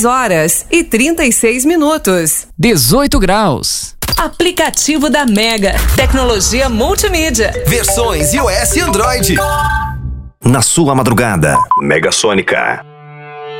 2h36. 18 graus. Aplicativo da Mega. Tecnologia multimídia. Versões iOS e Android. Na sua madrugada, Mega Sônica.